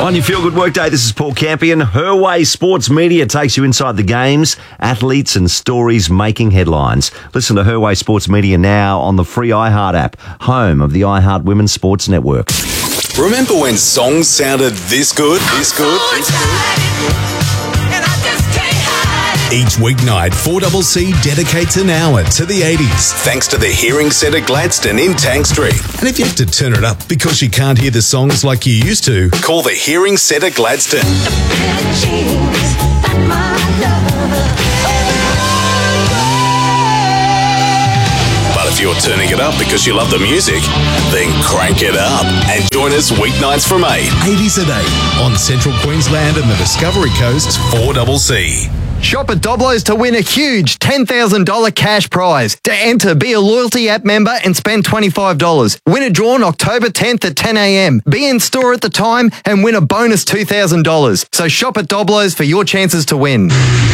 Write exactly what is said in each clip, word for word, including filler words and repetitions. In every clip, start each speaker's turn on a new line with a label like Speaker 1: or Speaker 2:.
Speaker 1: On your Feel Good Workday, this is Paul Campion. Her Way Sports Media takes you inside the games, athletes and stories making headlines. Listen to Her Way Sports Media now on the free iHeart app, home of the iHeart Women's Sports Network.
Speaker 2: Remember when songs sounded this good, this good, this good? Each weeknight, four C C dedicates an hour to the eighties, thanks to the Hearing Centre Gladstone in Tank Street. And if you have to turn it up because you can't hear the songs like you used to, call the Hearing Centre Gladstone. But if you're turning it up because you love the music, then crank it up and join us weeknights from eight. eighties at eight on Central Queensland and the Discovery Coast's four C C.
Speaker 3: Shop at Doblo's to win a huge ten thousand dollars cash prize. To enter, be a loyalty app member and spend twenty-five dollars. Winner drawn October tenth at ten a.m. Be in store at the time and win a bonus two thousand dollars. So shop at Doblo's for your chances to win.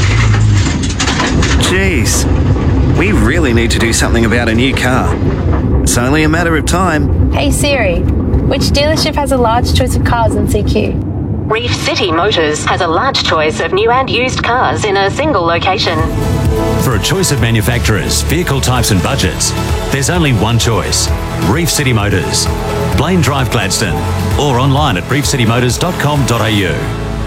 Speaker 4: Jeez, we really need to do something about a new car. It's only a matter of time.
Speaker 5: Hey Siri, which dealership has a large choice of cars in C Q?
Speaker 6: Reef City Motors has a large choice of new and used cars in a single location.
Speaker 7: For a choice of manufacturers, vehicle types and budgets, there's only one choice. Reef City Motors. Blaine Drive, Gladstone. Or online at reef city motors dot com dot a u.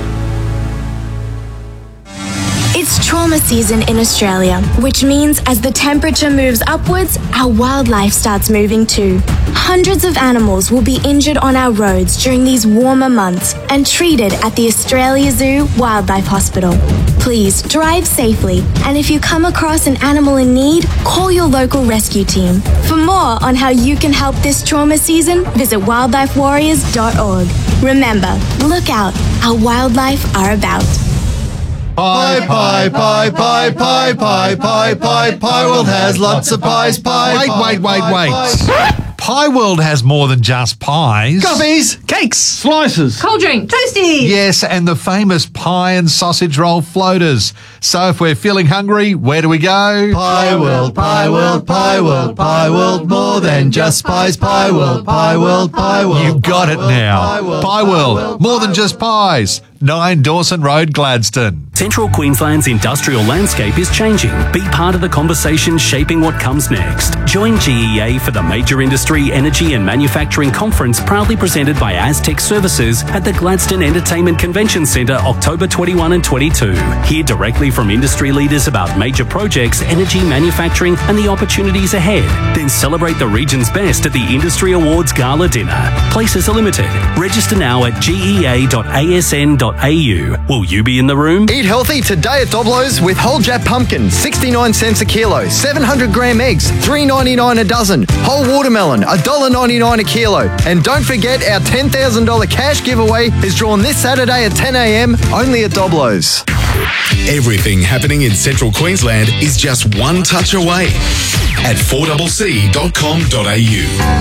Speaker 8: It's trauma season in Australia, which means as the temperature moves upwards, our wildlife starts moving too. Hundreds of animals will be injured on our roads during these warmer months and treated at the Australia Zoo Wildlife Hospital. Please drive safely, and if you come across an animal in need, call your local rescue team. For more on how you can help this trauma season, visit wildlife warriors dot org. Remember, look out, our wildlife are about.
Speaker 9: Pie, pie, pie, pie, pie, pie, pie, pie, Pie World has lots of pies, pie,
Speaker 10: Wait, wait, wait, wait. Pie World has more than just pies.
Speaker 9: Coffees,
Speaker 10: cakes,
Speaker 11: slices,
Speaker 12: cold drink, toasties.
Speaker 10: Yes, and the famous pie and sausage roll floaters. So if we're feeling hungry, where do we go?
Speaker 9: Pie World, Pie World, Pie World, Pie World, more than just pies, Pie World, Pie World, Pie World.
Speaker 10: You got it now. Pie World, more than just pies. nine Dawson Road, Gladstone.
Speaker 7: Central Queensland's industrial landscape is changing. Be part of the conversation shaping what comes next. Join G E A for the Major Industry, Energy and Manufacturing Conference, proudly presented by Aztec Services at the Gladstone Entertainment Convention Centre, October twenty-first and twenty-second. Hear directly from industry leaders about major projects, energy, manufacturing and the opportunities ahead. Then celebrate the region's best at the Industry Awards Gala Dinner. Places are limited. Register now at g e a dot a s n dot a u. Will you be in the room?
Speaker 3: Eat healthy today at Doblo's with whole Jap pumpkin, sixty-nine cents a kilo. seven hundred gram eggs, three ninety-nine a dozen. Whole watermelon, one dollar ninety-nine a kilo. And don't forget our ten thousand dollars cash giveaway is drawn this Saturday at ten a.m. only at Doblo's.
Speaker 2: Everything happening in Central Queensland is just one touch away at four C C dot com dot a u.